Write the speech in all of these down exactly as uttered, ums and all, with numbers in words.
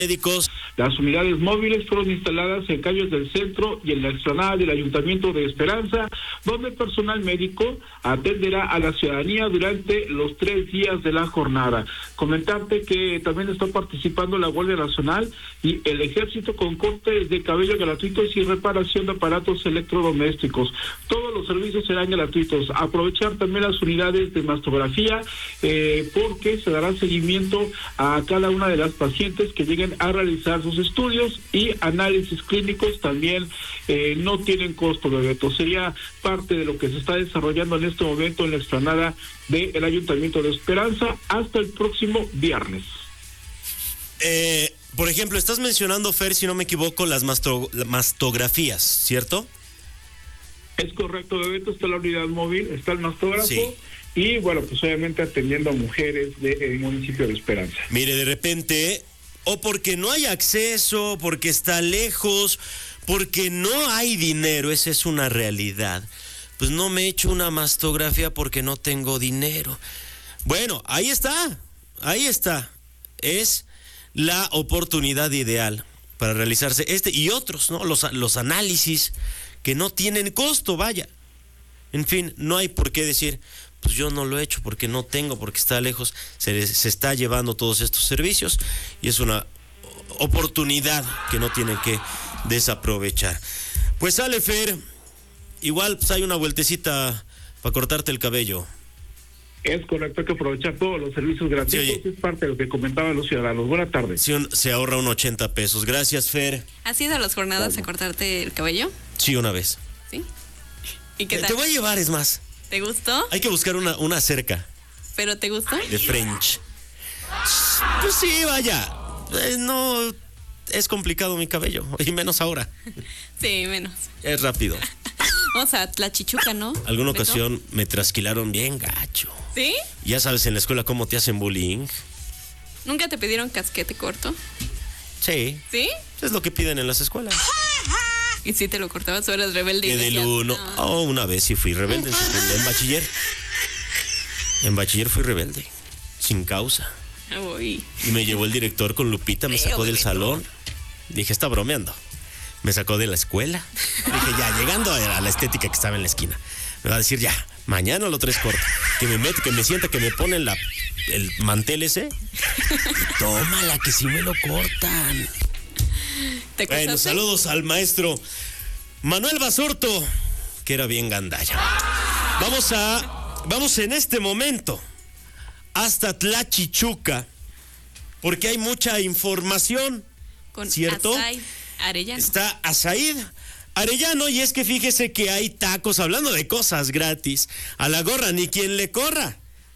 médicos. Las unidades móviles fueron instaladas en calles del centro y en la explanada del Ayuntamiento de Esperanza, donde el personal médico atenderá a la ciudadanía durante los tres días de la jornada. Comentarte que también está participando la Guardia Nacional y el Ejército con cortes de cabello gratuitos y reparación de aparatos electrodomésticos. Todos los servicios serán gratuitos. Aprovechar también las unidades de mastografía eh, porque se dará seguimiento a cada una de las pacientes que lleguen a realizar sus estudios, y análisis clínicos también eh, no tienen costo, Bebeto. Sería parte de lo que se está desarrollando en este momento en la explanada del Ayuntamiento de Esperanza hasta el próximo viernes. Eh, por ejemplo, estás mencionando, Fer, si no me equivoco, las mastro, mastografías, ¿cierto? Es correcto, Bebeto. Está la unidad móvil, está el mastógrafo. Sí. Y bueno, pues obviamente atendiendo a mujeres del municipio de Esperanza. Mire, de repente, o porque no hay acceso, porque está lejos, porque no hay dinero, esa es una realidad. Pues no me he hecho una mastografía porque no tengo dinero. Bueno, ahí está, ahí está. Es la oportunidad ideal para realizarse este y otros, ¿no? Los, los análisis que no tienen costo, vaya. En fin, no hay por qué decir, pues yo no lo he hecho porque no tengo, porque está lejos. Se, se está llevando todos estos servicios y es una oportunidad que no tienen que desaprovechar. Pues sale, Fer, igual pues hay una vueltecita para cortarte el cabello. Es correcto, hay que aprovechar todos los servicios gratuitos, sí, es parte de lo que comentaban los ciudadanos. Buenas tardes. Sí, se ahorra un ochenta pesos. Gracias, Fer. ¿Has ido a las jornadas a cortarte el cabello? Sí, una vez. ¿Sí? ¿Y qué tal? Te voy a llevar, es más. ¿Te gustó? Hay que buscar una, una cerca. ¿Pero te gustó? De French. Pues sí, vaya. Eh, no, es complicado mi cabello, y menos ahora. Sí, menos. Es rápido. Vamos a Tlachichuca, ¿no? Alguna Beto? ocasión me trasquilaron bien gacho. ¿Sí? Ya sabes en la escuela cómo te hacen bullying. ¿Nunca te pidieron casquete corto? Sí. ¿Sí? Es lo que piden en las escuelas. ¿Y si te lo cortabas o eras rebelde? Que del uno. No. Oh, una vez sí fui rebelde en, en bachiller. En bachiller fui rebelde. Sin causa. Uy. Y me llevó el director con Lupita, me sacó del salón. Dije, está bromeando. Me sacó de la escuela. Dije, ya, llegando a la estética que estaba en la esquina, me va a decir, ya, mañana lo tres corto. Que me mete, que me sienta, que me ponen la, el mantel ese. Y tómala, que sí me lo cortan. ¿Te bueno, saludos al maestro Manuel Basurto, que era bien gandalla. Vamos a, vamos en este momento hasta Tlachichuca, porque hay mucha información, con ¿cierto? Azaid Arellano. Está Azaid Arellano, y es que fíjese que hay tacos, hablando de cosas gratis, a la gorra ni quien le corra.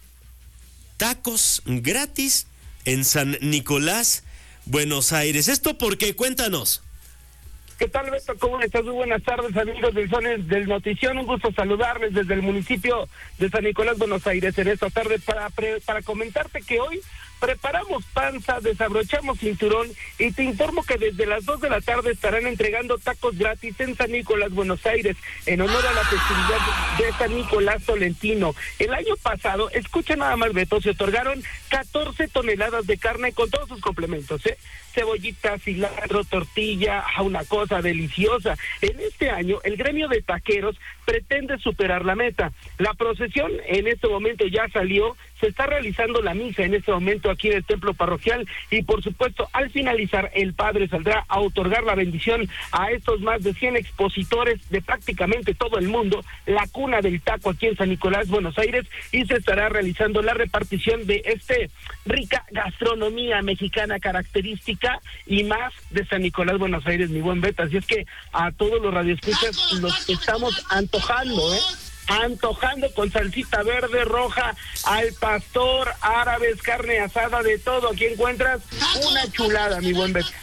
Tacos gratis en San Nicolás, Buenos Aires. ¿Esto por qué? Cuéntanos. ¿Qué tal, Beto? ¿Cómo estás? Muy buenas tardes, amigos del Sones del Notición. Un gusto saludarles desde el municipio de San Nicolás, Buenos Aires, en esta tarde para, pre, para comentarte que hoy preparamos panza, desabrochamos cinturón y te informo que desde las dos de la tarde estarán entregando tacos gratis en San Nicolás, Buenos Aires, en honor a la festividad de San Nicolás Tolentino. El año pasado, escucha nada más, Beto, se otorgaron catorce toneladas de carne con todos sus complementos, ¿eh? Cebollita, cilantro, tortilla, una cosa deliciosa. En este año, el gremio de taqueros pretende superar la meta. La procesión en este momento ya salió, se está realizando la misa en este momento aquí en el templo parroquial y por supuesto al finalizar el padre saldrá a otorgar la bendición a estos más de cien expositores de prácticamente todo el mundo, la cuna del taco aquí en San Nicolás, Buenos Aires, y se estará realizando la repartición de este rica gastronomía mexicana característica y más de San Nicolás, Buenos Aires, mi buen Beto. Así es que a todos los radioescuchas los estamos antojando, ¿eh? Antojando con salsita verde, roja, al pastor, árabes, carne asada, de todo. Aquí encuentras una chulada, mi buen Beto.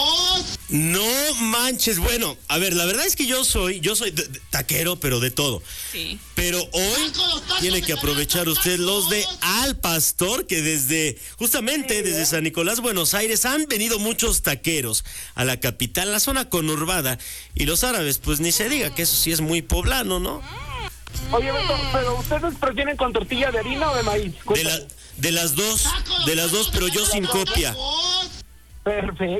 No manches, bueno, a ver, la verdad es que yo soy, yo soy de, de, taquero, pero de todo. Sí. Pero hoy tiene que aprovechar usted los de Al Pastor, que desde, justamente desde San Nicolás, Buenos Aires, han venido muchos taqueros a la capital, la zona conurbada, y los árabes, pues ni se diga, que eso sí es muy poblano, ¿no? Oye, Beto, pero ¿ustedes prefieren con tortilla de harina o de maíz? De, la, de las dos, de las dos, pero yo sin copia. Perfecto.